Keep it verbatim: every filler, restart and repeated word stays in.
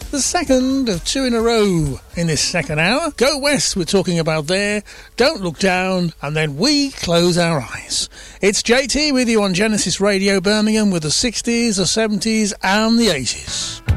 The second of two in a row in this second hour. Go West, we're talking about there. Don't Look Down, and then We Close Our Eyes. It's J T with you on Genesis Radio Birmingham with the sixties, the seventies and the eighties.